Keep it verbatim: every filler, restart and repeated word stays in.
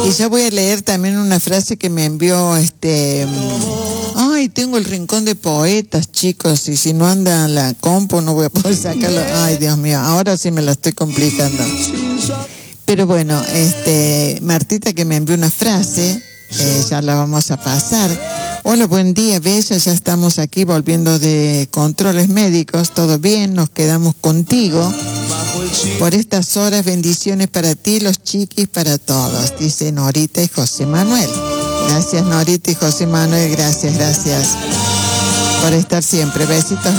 Y ya voy a leer también una frase que me envió este... Ay, tengo el rincón de poetas, chicos, y si no anda la compu no voy a poder sacarlo. Ay, Dios mío, ahora sí me la estoy complicando. Pero bueno, este, Martita que me envió una frase, eh, ya la vamos a pasar. Hola, buen día, Bella, ya estamos aquí volviendo de controles médicos, todo bien, nos quedamos contigo. Por estas horas, bendiciones para ti, los chiquis, para todos, dice Norita y José Manuel. Gracias, Norita y José Manuel, gracias, gracias por estar siempre. Besitos.